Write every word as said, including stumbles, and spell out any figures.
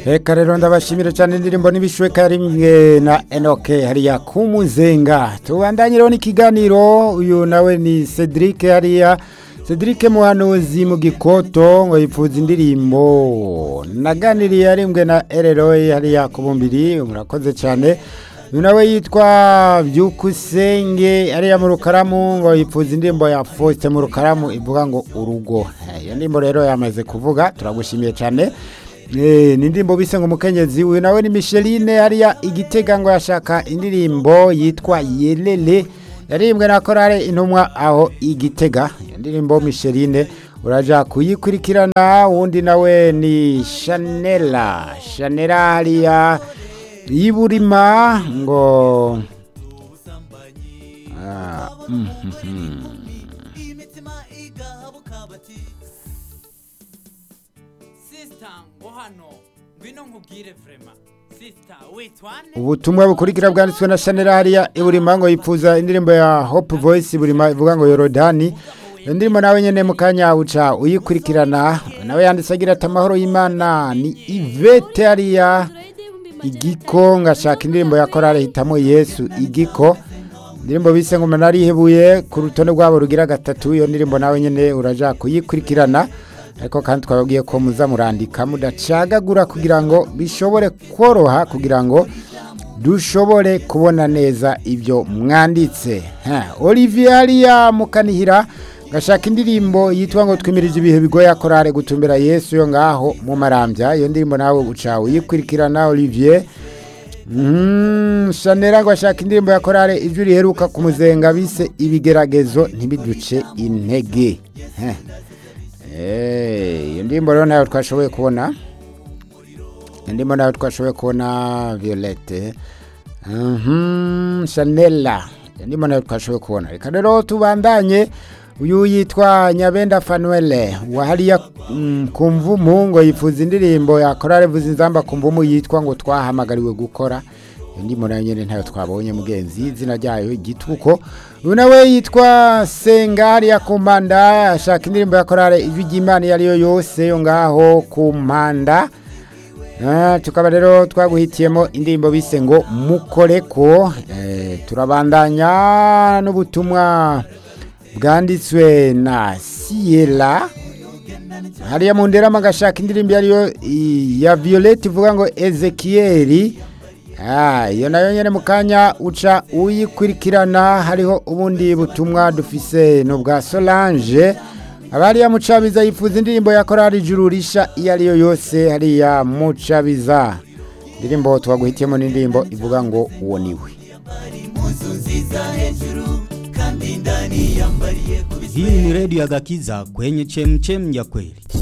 Reka rero ndabashimira cyane indirimbo n'ibishweka yarimwe na Enoke hariya kumuzenga. Tubandanye rero n'ikiganiro, uyu nawe ni Cedric hariya. Cedric Muhanuzi mu Gikoto ngo yipfuza indirimbo naganiriye yarimwe na Ereroy hariya kubumbiri. Murakoze cyane. Uyu nawe yitwa Byukusenge hariya mu Rukaramu ngo yipfuza indirimbo ya Faustin mu Rukaramu ivuga ngo urugo. Iyo ndirimbo rero yamaze kuvuga, turagushimiye cyane. Eh nindimbo bise ngo mukenyezi. Uyu nawe ni Micheline hariya Igitega ngo yashaka indirimbo yitwa Yelele yarimbwe na korale intumwa aho Igitega. Indirimbo Micheline uraja kuyikurikirana. Wundi nawe ni Chanela Chanela hariya Iburima ngo ah, mm, mm, mm. Ubutumwa bukurikira bwanditswe na Chanel hariya Iburima ngo yipfuza indirimbo ya Hope Voice Iburima ivuga ngo Yorodani. Indirimbo nawe nyene mukanya uca uyikurikirana. Nawe yanditse agira ati amahoro y'Imana ni Ivete hariya Igiko ngashaka indirimbo ya korale hitamo Yesu Igiko. Indirimbo bise ngo manarihebuye ku rutonde rwabo rugira gatatu. Iyo ndirimbo nawe nyene uraja kuyikurikirana. Ariko kandi twababwiye ko muza murandika mudacagagura kugira ngo bishobore koroha kugira ngo dushobore kubona neza ibyo mwanditse. Ha, Olivier hariya mukanihira ngashaka indirimbo yitwa ngo twimirije ibihe bigoye korale gutumbera Yesu yo ngaho mu Marambya. Iyo ndirimbo nawe uca uyikurikirana Olivier. Mm, Chanel ngo ashaka indirimbo ya korale ijwi riheruka kumuzenga bise ibigeragezo ntibiduce intege. Ha. Eh, ndimbo rero nayo twashoboye kubona. Ndimbo nayo twashoboye kubona Violette. Mhm, Chanela. Ndimbo nayo twashoboye kubona. Reka rero tubandanye. Uyu yitwa Nyabenda Fanuele wa hariya mm, kumvumu ngo yifuza indirimbo ya korale vuzinzamba kumvumu yitwa ngo twahamagariwe gukora. Ndimo nayo nyene ntayo twabonye mugenzi izina ryayo igituko. Uyu nawe yitwa Sengari ya Kumanda ashaka indirimbo ya korale ijwi ry'Imana yariyo yose yo ngaho Kumanda. Ah tukaba rero twaguhitiyemo indirimbo bise ngo mukoreko. Eh turabandanya n'ubutumwa bwanditswe na Siela hariya mu Ndera magashaka indirimbo yariyo ya Violette ivuga ngo Ezekieli. Ah, iyo nayo nyene mukanya uca uyikurikirana. Hariho ubundi butumwa dufise no bwa Solange abariya mucabiza yifuza indirimbo ya korali ijuru risha iyo ariyo yose hariya mucabiza. Indirimbo twaguhitiyemo n'indirimbo ivuga ngo uwo niwe. Hii ni Radio ya Gakiza kwenye chemchem ya kweli.